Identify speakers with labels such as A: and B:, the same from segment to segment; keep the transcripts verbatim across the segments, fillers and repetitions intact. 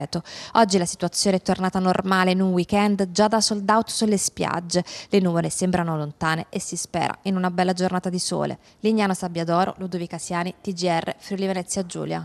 A: Oggi la situazione è tornata normale in un weekend già da sold out sulle spiagge. Le nuvole sembrano lontane e si spera in una bella giornata di sole. Lignano Sabbiadoro, Ludovica Siani, T G R, Friuli Venezia Giulia.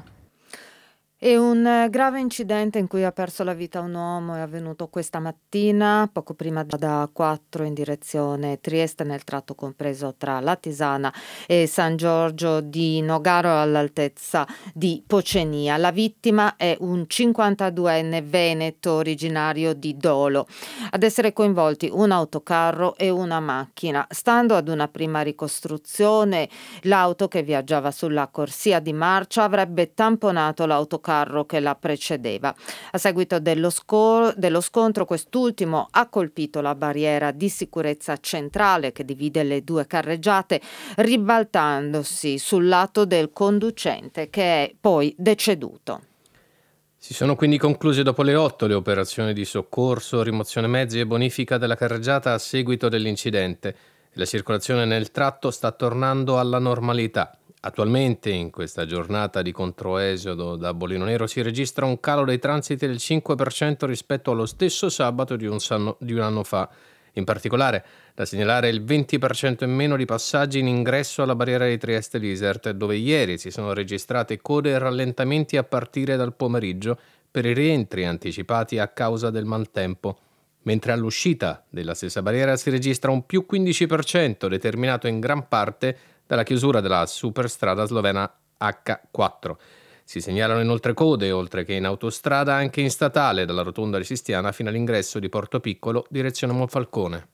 B: E un eh, grave incidente in cui ha perso la vita un uomo è avvenuto questa mattina, poco prima da quattro in direzione Trieste, nel tratto compreso tra Latisana e San Giorgio di Nogaro all'altezza di Pocenia. La vittima è un cinquantaduenne veneto originario di Dolo. Ad essere coinvolti un autocarro e una macchina. Stando ad una prima ricostruzione, l'auto che viaggiava sulla corsia di marcia avrebbe tamponato l'autocarro che la precedeva. A seguito dello, sco- dello scontro, quest'ultimo ha colpito la barriera di sicurezza centrale che divide le due carreggiate, ribaltandosi sul lato del conducente, che è poi deceduto.
C: Si sono quindi concluse dopo le otto le operazioni di soccorso, rimozione mezzi e bonifica della carreggiata a seguito dell'incidente. La circolazione nel tratto sta tornando alla normalità. Attualmente, in questa giornata di controesodo da Bollino Nero, si registra un calo dei transiti del cinque per cento rispetto allo stesso sabato di un, sanno, di un anno fa. In particolare, da segnalare il venti per cento in meno di passaggi in ingresso alla barriera di Trieste-Lisert, dove ieri si sono registrate code e rallentamenti a partire dal pomeriggio per i rientri anticipati a causa del maltempo. Mentre all'uscita della stessa barriera si registra un più quindici per cento, determinato in gran parte dalla chiusura della superstrada slovena acca quattro. Si segnalano inoltre code, oltre che in autostrada, anche in statale, dalla rotonda di Sistiana fino all'ingresso di Porto Piccolo, direzione Monfalcone.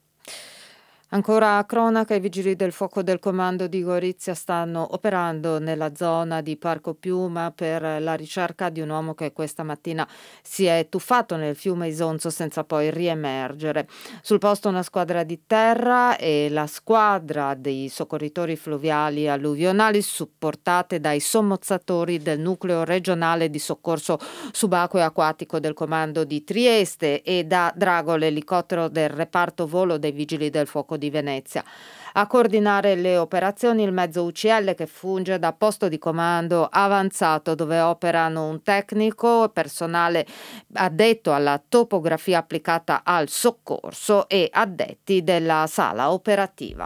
B: Ancora a cronaca, i vigili del fuoco del comando di Gorizia stanno operando nella zona di Parco Piuma per la ricerca di un uomo che questa mattina si è tuffato nel fiume Isonzo senza poi riemergere. Sul posto una squadra di terra e la squadra dei soccorritori fluviali alluvionali supportate dai sommozzatori del nucleo regionale di soccorso subacqueo e acquatico del comando di Trieste e da Drago, l'elicottero del reparto volo dei vigili del fuoco di Venezia. A coordinare le operazioni il mezzo U C L che funge da posto di comando avanzato, dove operano un tecnico, personale addetto alla topografia applicata al soccorso e addetti della sala operativa.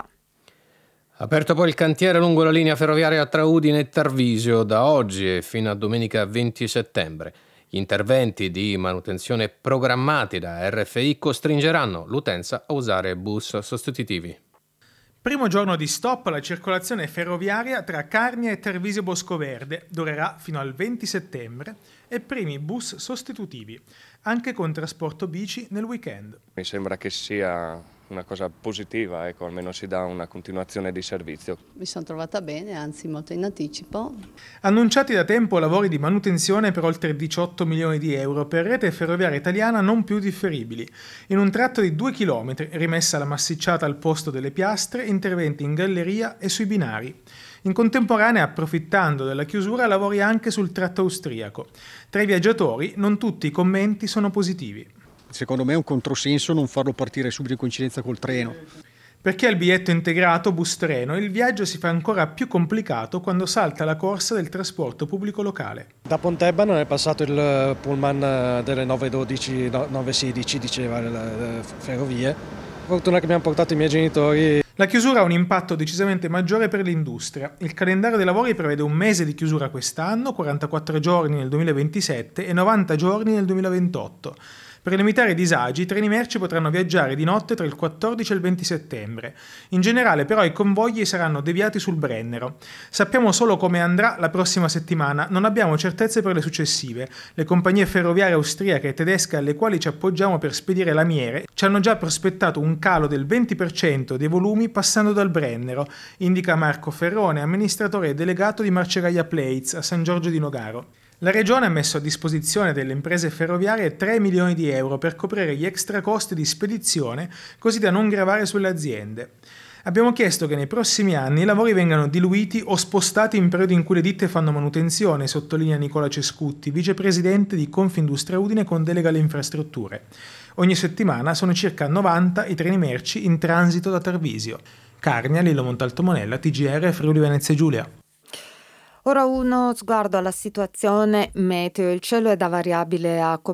C: Aperto poi il cantiere lungo la linea ferroviaria tra Udine e Tarvisio da oggi e fino a domenica venti settembre. Gli interventi di manutenzione programmati da R F I costringeranno l'utenza a usare bus sostitutivi.
D: Primo giorno di stop alla circolazione ferroviaria tra Carnia e Tarvisio Boscoverde, durerà fino al venti settembre, e primi bus sostitutivi, anche con trasporto bici nel weekend.
E: Mi sembra che sia una cosa positiva, ecco, almeno si dà una continuazione di servizio.
F: Mi sono trovata bene, anzi molto in anticipo.
D: Annunciati da tempo lavori di manutenzione per oltre diciotto milioni di euro per rete ferroviaria italiana non più differibili. In un tratto di due chilometri, rimessa la massicciata al posto delle piastre, interventi in galleria e sui binari. In contemporanea, approfittando della chiusura, lavori anche sul tratto austriaco. Tra i viaggiatori, non tutti i commenti sono positivi.
G: Secondo me è un controsenso non farlo partire subito in coincidenza col treno.
D: Perché al biglietto integrato bus-treno il viaggio si fa ancora più complicato quando salta la corsa del trasporto pubblico locale.
H: Da Pontebba è passato il pullman delle nove dodici, nove sedici, diceva le ferrovie. Fortuna che abbiamo portato i miei genitori.
D: La chiusura ha un impatto decisamente maggiore per l'industria. Il calendario dei lavori prevede un mese di chiusura quest'anno, quarantaquattro giorni nel duemilaventisette e novanta giorni nel duemilaventotto. Per limitare i disagi, i treni merci potranno viaggiare di notte tra il quattordici e il venti settembre. In generale, però, i convogli saranno deviati sul Brennero. Sappiamo solo come andrà la prossima settimana, non abbiamo certezze per le successive. Le compagnie ferroviarie austriache e tedesche alle quali ci appoggiamo per spedire lamiere ci hanno già prospettato un calo del venti per cento dei volumi passando dal Brennero, indica Marco Ferrone, amministratore delegato di Marcegaglia Plates a San Giorgio di Nogaro. La Regione ha messo a disposizione delle imprese ferroviarie tre milioni di euro per coprire gli extra costi di spedizione, così da non gravare sulle aziende. Abbiamo chiesto che nei prossimi anni i lavori vengano diluiti o spostati in periodi in cui le ditte fanno manutenzione, sottolinea Nicola Cescutti, vicepresidente di Confindustria Udine con delega alle infrastrutture. Ogni settimana sono circa novanta i treni merci in transito da Tarvisio. Carnia, Lillo Montalto Monella, T G R, Friuli Venezia Giulia.
B: Ora uno sguardo alla situazione meteo. Il cielo è da variabile a coperto